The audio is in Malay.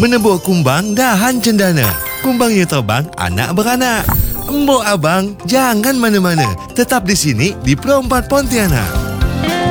Menebuh kumbang dahan cendana. Kumbangnya terbang, anak beranak. Embok abang, jangan mana-mana. Tetap di sini di Pro 4 Pontianak.